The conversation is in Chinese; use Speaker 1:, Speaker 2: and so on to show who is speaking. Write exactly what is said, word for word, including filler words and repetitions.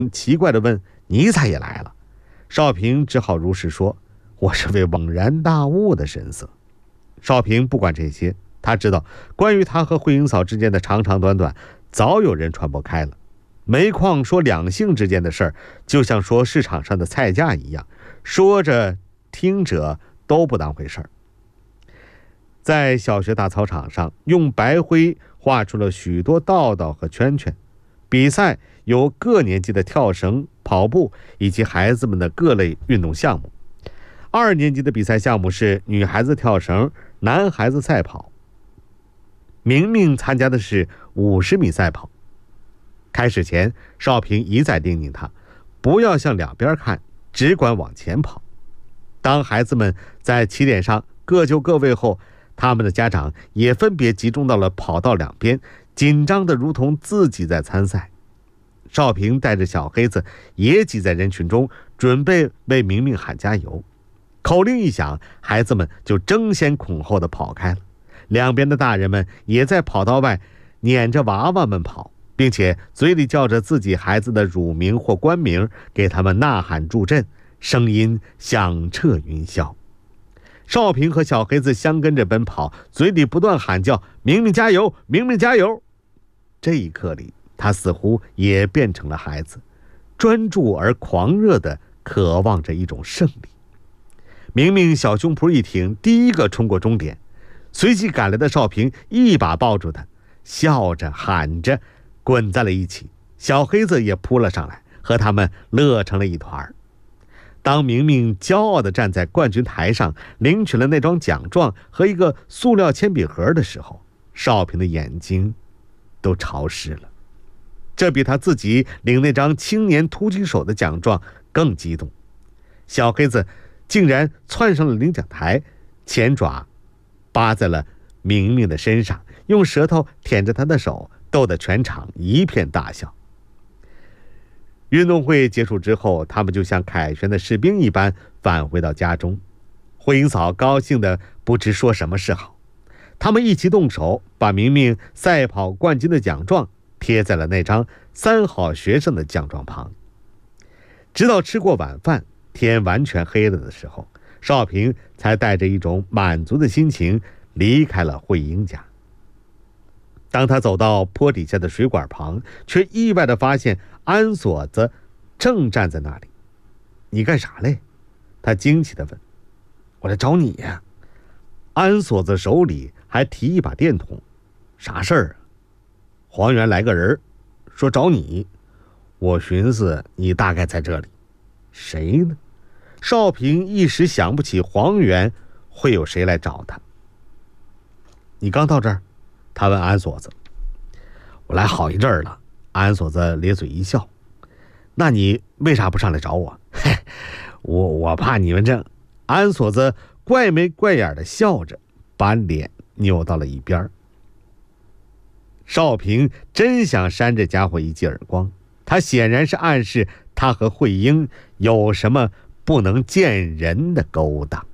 Speaker 1: 奇怪地问：“你咋也来了？”少平只好如实说：“我是位恍然大悟的神色。”少平不管这些，他知道关于他和慧英嫂之间的长长短短，早有人传播开了。煤矿说两性之间的事儿，就像说市场上的菜价一样，说着听者都不当回事儿。在小学大操场上，用白灰画出了许多道道和圈圈。比赛有各年级的跳绳、跑步以及孩子们的各类运动项目。二年级的比赛项目是女孩子跳绳，男孩子赛跑。明明参加的是五十米赛跑。开始前，少平一再叮咛他不要向两边看，只管往前跑。当孩子们在起点上各就各位后，他们的家长也分别集中到了跑道两边，紧张的如同自己在参赛。少平带着小黑子也挤在人群中，准备为明明喊加油。口令一响，孩子们就争先恐后地跑开了。两边的大人们也在跑道外撵着娃娃们跑，并且嘴里叫着自己孩子的乳名或官名，给他们呐喊助阵，声音响彻云霄。少平和小黑子相跟着奔跑，嘴里不断喊叫：“明明加油，明明加油！”这一刻里，他似乎也变成了孩子，专注而狂热地渴望着一种胜利。明明小胸脯一挺，第一个冲过终点，随即赶来的少平一把抱住他，笑着喊着滚在了一起。小黑子也扑了上来，和他们乐成了一团。当明明骄傲地站在冠军台上，领取了那张奖状和一个塑料铅笔盒的时候，少平的眼睛都潮湿了。这比他自己领那张青年突击手的奖状更激动。小黑子竟然窜上了领奖台，前爪扒在了明明的身上，用舌头舔着他的手，逗得全场一片大笑。运动会结束之后，他们就像凯旋的士兵一般返回到家中。慧英嫂高兴得不知说什么是好。他们一起动手，把明明赛跑冠军的奖状贴在了那张三好学生的奖状旁。直到吃过晚饭，天完全黑了的时候，少平才带着一种满足的心情离开了慧英家。当他走到坡底下的水管旁，却意外地发现安锁子正站在那里。“你干啥嘞？”他惊奇地问。“我来找你呀。”安锁子手里还提一把电筒。“啥事儿啊？”“黄源来个人，说找你。我寻思你大概在这里。”“谁呢？”少平一时想不起黄源会有谁来找他。“你刚到这儿？”他问安锁子。“我来好一阵儿了。”安锁子咧嘴一笑。“那你为啥不上来找我？”“嘿，我我怕你们这……”安锁子怪眉怪眼的笑着，把脸扭到了一边。少平真想扇这家伙一记耳光，他显然是暗示他和慧英有什么不能见人的勾当。